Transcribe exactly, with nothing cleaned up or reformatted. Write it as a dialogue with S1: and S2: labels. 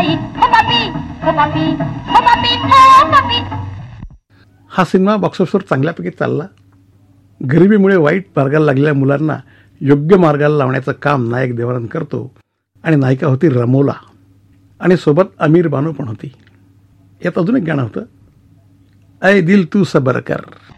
S1: आई हो पापी हो पापी हो पापी हो पापी.
S2: हा सिनेमा बॉक्सऑफिसवर चांगल्यापैकी चालला. गरिबीमुळे वाईट मार्गाला लागलेल्या मुलांना योग्य मार्गाला लावण्याचं काम नायक देवानंद करतो आणि नायिका होती रमोला आणि सोबत अमीर बानू पण होती. यात अजून एक गाणं होतं, ऐ दिल तू सबर कर.